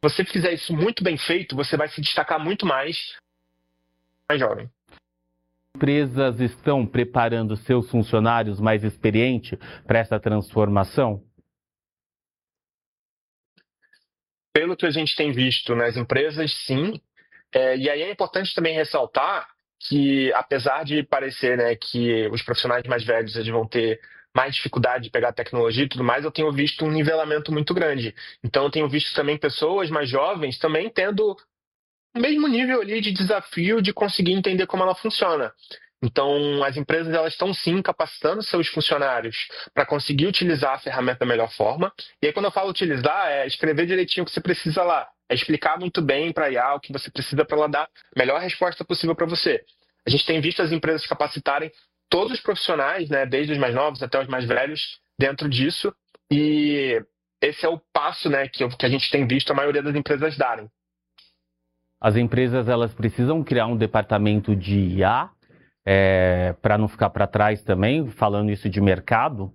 você fizer isso muito bem feito, você vai se destacar muito mais jovem. Empresas estão preparando seus funcionários mais experientes para essa transformação? Pelo que a gente tem visto nas empresas, sim. E aí é importante também ressaltar que, apesar de parecer, né, que os profissionais mais velhos eles vão ter mais dificuldade de pegar tecnologia e tudo mais, eu tenho visto um nivelamento muito grande. Então, eu tenho visto também pessoas mais jovens também tendo o mesmo nível ali de desafio de conseguir entender como ela funciona. Então, as empresas elas estão sim capacitando seus funcionários para conseguir utilizar a ferramenta da melhor forma. E aí, quando eu falo utilizar, é escrever direitinho o que você precisa lá. É explicar muito bem para a IA o que você precisa para ela dar a melhor resposta possível para você. A gente tem visto as empresas capacitarem todos os profissionais, né, desde os mais novos até os mais velhos, dentro disso. E esse é o passo, né, que a gente tem visto a maioria das empresas darem. As empresas elas precisam criar um departamento de IA para não ficar para trás também, falando isso de mercado?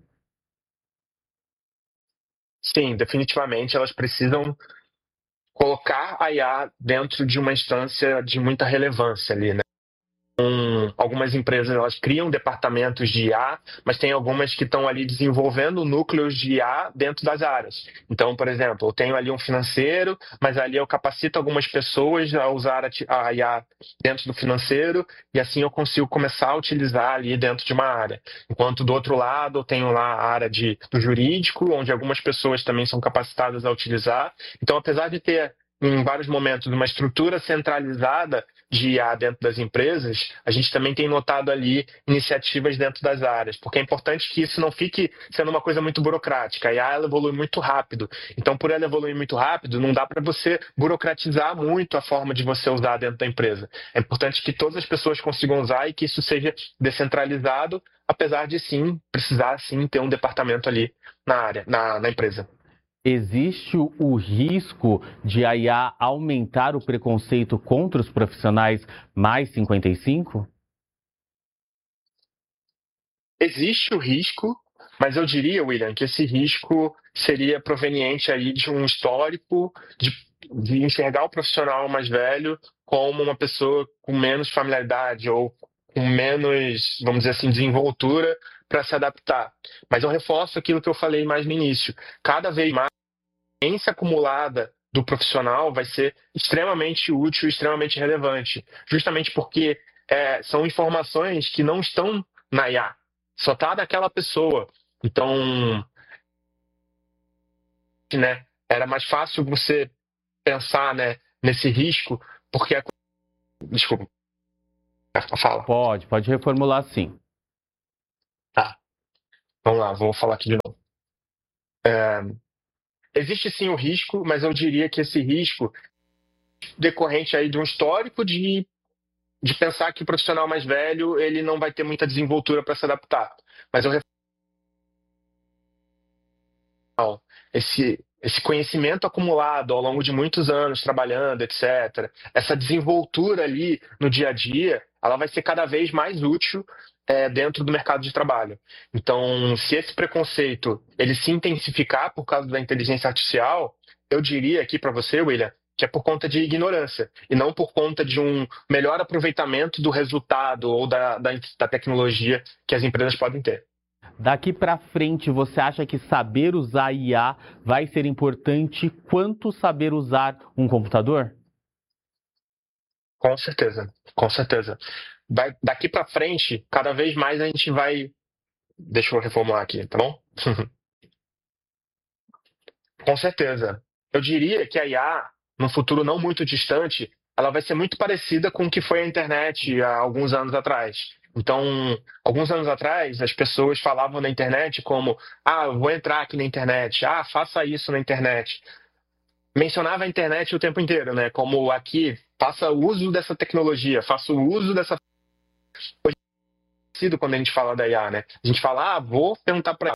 Sim, definitivamente elas precisam colocar a IA dentro de uma instância de muita relevância ali, né? Algumas empresas elas criam departamentos de IA, mas tem algumas que estão ali desenvolvendo núcleos de IA dentro das áreas. Então, por exemplo, eu tenho ali um financeiro, mas ali eu capacito algumas pessoas a usar a IA dentro do financeiro e assim eu consigo começar a utilizar ali dentro de uma área. Enquanto do outro lado eu tenho lá a área do jurídico, onde algumas pessoas também são capacitadas a utilizar. Então, apesar de ter em vários momentos uma estrutura centralizada de IA dentro das empresas, a gente também tem notado ali iniciativas dentro das áreas, porque é importante que isso não fique sendo uma coisa muito burocrática. A IA ela evolui muito rápido, então por ela evoluir muito rápido, não dá para você burocratizar muito a forma de você usar dentro da empresa. É importante que todas as pessoas consigam usar e que isso seja descentralizado, apesar de sim, precisar sim ter um departamento ali na área, na empresa. Existe o risco de a IA aumentar o preconceito contra os profissionais mais 55? Existe o risco, mas eu diria, William, que esse risco seria proveniente aí de um histórico de enxergar o profissional mais velho como uma pessoa com menos familiaridade ou com menos, vamos dizer assim, desenvoltura para se adaptar. Mas eu reforço aquilo que eu falei mais no início. Cada vez mais a experiência acumulada do profissional vai ser extremamente útil e extremamente relevante, justamente porque são informações que não estão na IA, só está daquela pessoa. Então, né, era mais fácil você pensar, né, nesse risco, porque desculpa, fala. Pode reformular sim. Tá, vamos lá, vou falar aqui de novo. Existe sim o risco, mas eu diria que esse risco decorrente aí de um histórico de pensar que o profissional mais velho ele não vai ter muita desenvoltura para se adaptar. Mas eu esse conhecimento acumulado ao longo de muitos anos trabalhando, etc., essa desenvoltura ali no dia a dia, ela vai ser cada vez mais útil dentro do mercado de trabalho. Então, se esse preconceito ele se intensificar por causa da inteligência artificial, eu diria aqui para você, William, que é por conta de ignorância e não por conta de um melhor aproveitamento do resultado ou da tecnologia que as empresas podem ter. Daqui para frente, você acha que saber usar IA vai ser importante quanto saber usar um computador? Com certeza, com certeza. Daqui para frente, cada vez mais a gente vai. Deixa eu reformular aqui, tá bom? Com certeza. Eu diria que a IA, no futuro não muito distante, ela vai ser muito parecida com o que foi a internet há alguns anos atrás. Então, alguns anos atrás, as pessoas falavam na internet como: ah, eu vou entrar aqui na internet, ah, faça isso na internet. Mencionava a internet o tempo inteiro, né? Como aqui, faça uso dessa tecnologia, faça o uso dessa. Quando a gente fala da IA, né? A gente fala, vou perguntar para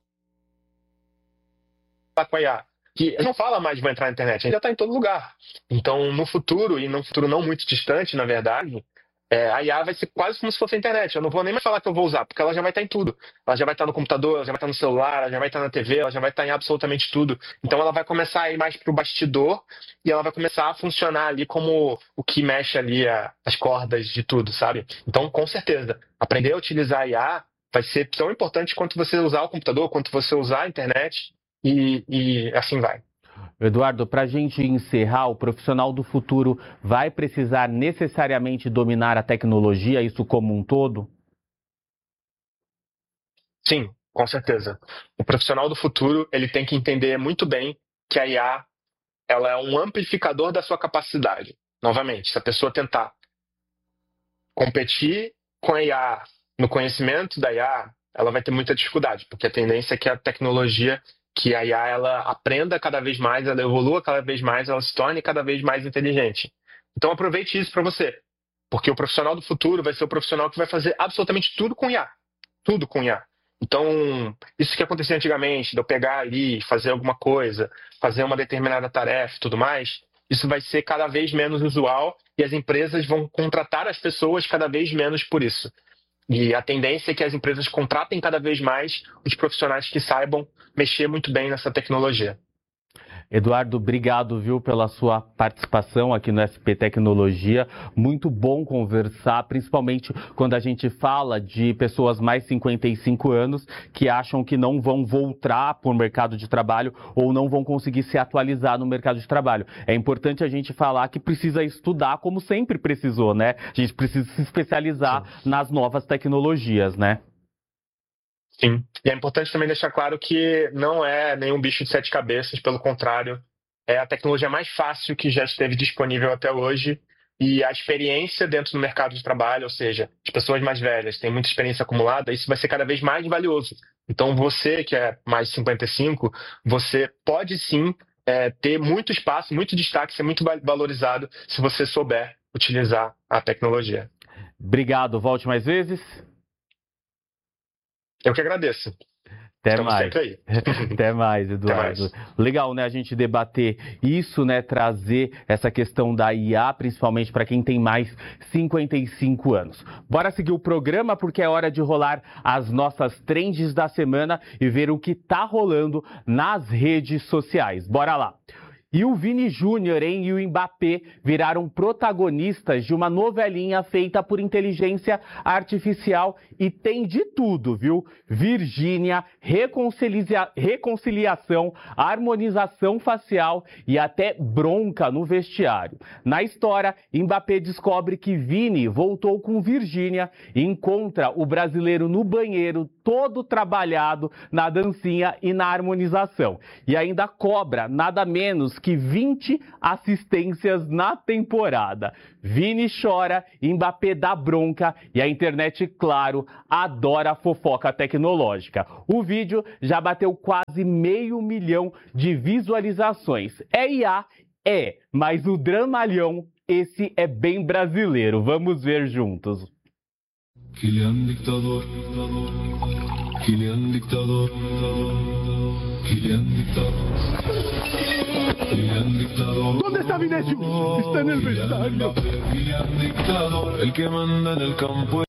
ela com a IA. Que não fala mais de vou entrar na internet, a gente já está em todo lugar. Então, no futuro, e num futuro não muito distante, na verdade, a IA vai ser quase como se fosse a internet. Eu não vou nem mais falar que eu vou usar, porque ela já vai estar em tudo. Ela já vai estar no computador, ela já vai estar no celular, ela já vai estar na TV, ela já vai estar em absolutamente tudo. Então ela vai começar a ir mais para o bastidor e ela vai começar a funcionar ali como o que mexe ali as cordas de tudo, sabe? Então, com certeza, aprender a utilizar a IA vai ser tão importante quanto você usar o computador, quanto você usar a internet e assim vai. Eduardo, para a gente encerrar, o profissional do futuro vai precisar necessariamente dominar a tecnologia, isso como um todo? Sim, com certeza. O profissional do futuro, ele tem que entender muito bem que a IA, ela é um amplificador da sua capacidade. Novamente, se a pessoa tentar competir com a IA no conhecimento da IA, ela vai ter muita dificuldade, porque a tendência é que a tecnologia, que a IA ela aprenda cada vez mais, ela evolua cada vez mais, ela se torne cada vez mais inteligente. Então aproveite isso para você, porque o profissional do futuro vai ser o profissional que vai fazer absolutamente tudo com IA, tudo com IA. Então, isso que acontecia antigamente, de eu pegar ali, fazer alguma coisa, fazer uma determinada tarefa e tudo mais, isso vai ser cada vez menos usual e as empresas vão contratar as pessoas cada vez menos por isso. E a tendência é que as empresas contratem cada vez mais os profissionais que saibam mexer muito bem nessa tecnologia. Eduardo, obrigado, viu, pela sua participação aqui no SP Tecnologia. Muito bom conversar, principalmente quando a gente fala de pessoas mais 55 anos que acham que não vão voltar para o mercado de trabalho ou não vão conseguir se atualizar no mercado de trabalho. É importante a gente falar que precisa estudar como sempre precisou, né? A gente precisa se especializar nas novas tecnologias, né? Sim, e é importante também deixar claro que não é nenhum bicho de 7 cabeças, pelo contrário, é a tecnologia mais fácil que já esteve disponível até hoje e a experiência dentro do mercado de trabalho, ou seja, as pessoas mais velhas têm muita experiência acumulada, isso vai ser cada vez mais valioso. Então você que é mais de 55, você pode sim ter muito espaço, muito destaque, ser muito valorizado se você souber utilizar a tecnologia. Obrigado, volte mais vezes. Eu que agradeço. Até Estamos mais. sempre aí. Até mais, Eduardo. Até mais. Legal, né, a gente debater isso, né, trazer essa questão da IA, principalmente para quem tem mais 55 anos. Bora seguir o programa porque é hora de rolar as nossas trends da semana e ver o que tá rolando nas redes sociais. Bora lá. E o Vini Júnior e o Mbappé viraram protagonistas de uma novelinha feita por inteligência artificial e tem de tudo, viu? Virgínia, reconciliação, harmonização facial e até bronca no vestiário. Na história, Mbappé descobre que Vini voltou com Virgínia e encontra o brasileiro no banheiro todo trabalhado na dancinha e na harmonização. E ainda cobra nada menos que 20 assistências na temporada. Vini chora, Mbappé dá bronca e a internet, claro, adora a fofoca tecnológica. O vídeo já bateu quase 500 mil de visualizações. É IA? É, mas o dramalhão, esse é bem brasileiro. Vamos ver juntos. Kylian Dictador, Kylian Dictador, Kylian Dictador. ¿Dónde está Vinicius? Está en el vestuario. El que manda en el campo